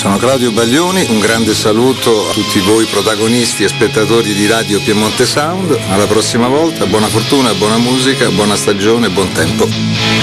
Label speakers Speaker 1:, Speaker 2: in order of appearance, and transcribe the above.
Speaker 1: Sono Claudio Baglioni, un grande saluto a tutti voi protagonisti e spettatori di Radio Piemonte Sound. Alla prossima volta, buona fortuna, buona musica, buona stagione, buon tempo.